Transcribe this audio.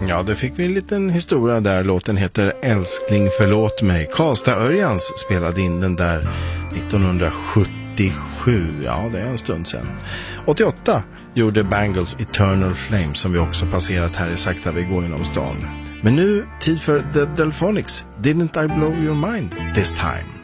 Ja, det fick vi en liten historia där. Låten heter Älskling förlåt mig. Karlstad Örjans spelade in den där 1977. Ja, det är en stund sedan. 88 gjorde Bangles Eternal Flame, som vi också passerat här i Sakta vi går genom stan. Men nu tid för The Delphonics. Didn't I blow your mind this time?